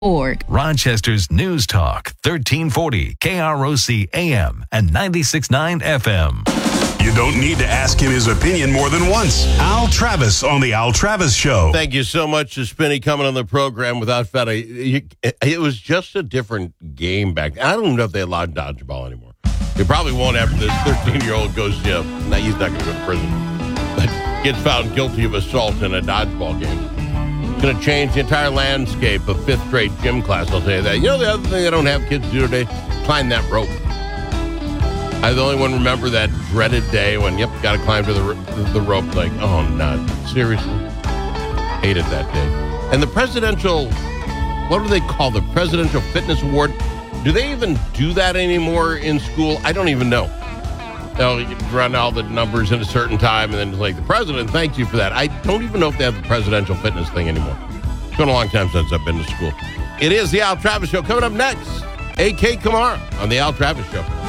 Rochester's News Talk, 1340 KROC AM and 96.9 FM. You don't need to ask him his opinion more than once. Al Travis on The Al Travis Show. Thank you so much to Spinny coming on the program. Without fact, it was just a different game back then. I don't even know if they allowed dodgeball anymore. They probably won't after this 13-year-old goes to, he's not going to go to prison, but gets found guilty of assault in a dodgeball game. It's going to change the entire landscape of fifth grade gym class, I'll tell you that. You know the other thing they don't have kids do today? Climb that rope. I the only one remember that dreaded day when, got to climb to the rope. Like, oh, no, seriously? Hated that day. And the presidential, what do they call the Presidential Fitness Award? Do they even do that anymore in school? I don't even know. They'll run all the numbers at a certain time and then like, the president thanks you for that. I don't even know if they have the presidential fitness thing anymore. It's been a long time since I've been to school. It is the Al Travis Show. Coming up next, A.K. Kamara on the Al Travis Show.